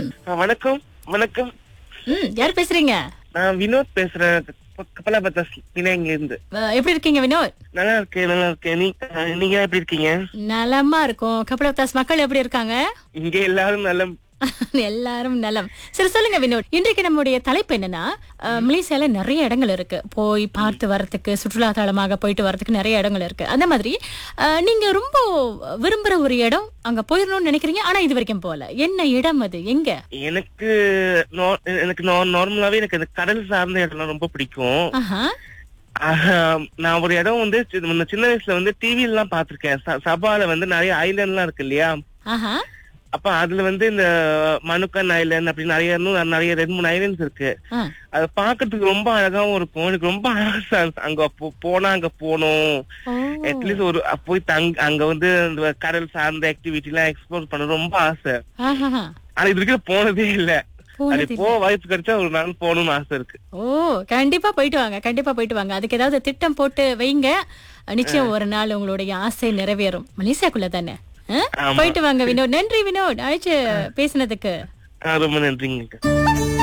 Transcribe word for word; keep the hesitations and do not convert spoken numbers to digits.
ம் ஆ, வணக்கம் வணக்கம். ம் யார் பேசுறீங்க? நான் வினோத் பேசுறேன். கப்பலாபத்தாஸ் பினாங்க இருந்து. அஹ், எப்படி இருக்கீங்க வினோத்? நல்லா இருக்கேன் நல்லா இருக்கேன். நீ ஆ, நீங்க எப்படி இருக்கீங்க? நலமா இருக்கும். கபலத்தாஸ் மக்கள் எப்படி இருக்காங்க? இங்க எல்லாரும் நல்ல. எல்லாரும் நலம். சரி சொல்லுங்க வினோத், இன்றைக்கு நம்முடைய தலைப்பு என்னன்னா, அஹ், மலேசியால நிறைய இடங்கள் இருக்கு போய் பார்த்து வரதுக்கு, சுற்றுலா தலமாக போயிட்டு வரதுக்கு நிறைய இடங்கள் இருக்கு. அந்த மாதிரி அஹ், நீங்க ரொம்ப விரும்புற ஒரு இடம், அங்க போயிடணும்னு நினைக்கிறீங்க ஆனா இது வரைக்கும் போல, என்ன இடம் அது, எங்க? எனக்கு நா- எனக்கு நார்மலாவே எனக்கு அந்த கடல் சார்ந்த இடம்லாம் ரொம்ப பிடிக்கும். ஆஹா. ஆஹா, நான் ஒரு இடம் வந்து சி- முன்ன சின்ன வயசுல வந்து டிவி எல்லாம் பாத்திருக்கேன். ச- சபால வந்து நிறைய ஐலாண்ட் எல்லாம் இருக்கு இல்லையா? ஆஹா. அப்ப அதுல வந்து இந்த மனுக்கன் ஐலாண்ட் அப்படி நிறைய இன்னும் நிறைய ரெண்டு மூணு ஐலாண்ட்ஸ் இருக்கு. ஆ. அது பாக்குறதுக்கு ரொம்ப அழகாவும் இருக்கும். எனக்கு ரொம்ப ஆசை அங்க போ- போனா அங்க போகணும். ஓ. அட்லீஸ்ட் ஒரு அ- போய் தங் அங்க வந்து இந்த கடல் சார்ந்த ஆக்டிவிட்டி எல்லாம் எக்ஸ்ப்ளோர் பண்ண ரொம்ப ஆசை. ஆஹா. ஆனா இது வரைக்கும் போனதே இல்ல. அது போனது போ வாய்ப்பு கிடைச்சா ஒரு நாள் போகணும்னு ஆசை இருக்கு. ஓ, கண்டிப்பா போயிட்டு வாங்க, கண்டிப்பா போயிட்டு வாங்க. அதுக்கு ஏதாவது திட்டம் போட்டு வைங்க, நிச்சயம் ஒரு நாள் உங்களுடைய ஆசை நிறைவேறும். மலேசியாக்குள்ள தானே. ஆ? ஆமா. போயிட்டு வாங்க வினோத். நன்றி வினோத், அழைச்சு பேசினதுக்கு. ஆ, ரொம்ப நன்றிங்க.